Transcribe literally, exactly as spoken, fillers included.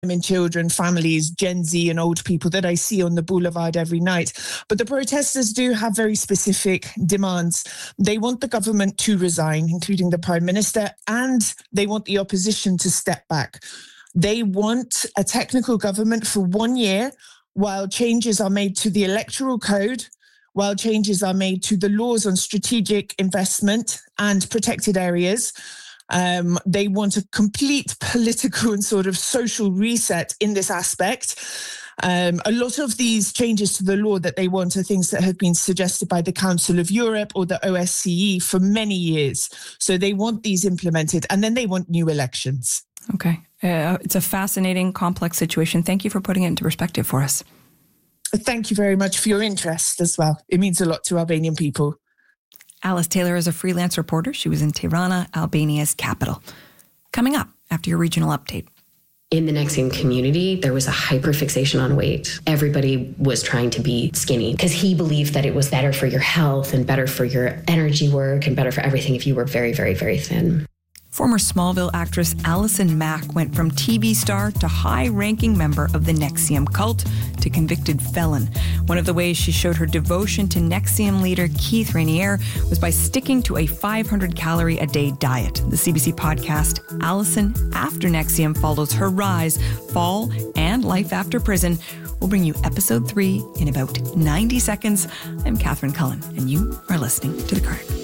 women, children, families, Gen Z and old people that I see on the boulevard every night. But the protesters do have very specific demands. They want the government to resign, including the Prime Minister, and they want the opposition to step back. They want a technical government for one year while changes are made to the electoral code, while changes are made to the laws on strategic investment and protected areas. Um, they want a complete political and sort of social reset in this aspect. Um, a lot of these changes to the law that they want are things that have been suggested by the Council of Europe or the O S C E for many years. So they want these implemented, and then they want new elections. Okay. Uh, it's a fascinating, complex situation. Thank you for putting it into perspective for us. Thank you very much for your interest as well. It means a lot to Albanian people. Alice Taylor is a freelance reporter. She was in Tirana, Albania's capital. Coming up after your regional update. In the NXIVM community, there was a hyperfixation on weight. Everybody was trying to be skinny because he believed that it was better for your health and better for your energy work and better for everything if you were very, very, very thin. Former Smallville actress Allison Mack went from T V star to high-ranking member of the NXIVM cult to convicted felon. One of the ways she showed her devotion to NXIVM leader Keith Rainier was by sticking to a five hundred calorie a day diet. The C B C podcast Allison After NXIVM follows her rise, fall, and life after prison. We'll bring you episode three in about ninety seconds. I'm Catherine Cullen, and you are listening to The Current.